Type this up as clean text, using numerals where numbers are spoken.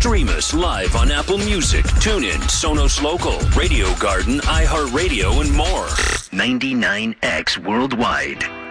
Stream us live on Apple Music, TuneIn, Sonos Local, Radio Garden, iHeartRadio, and more. 99X Worldwide.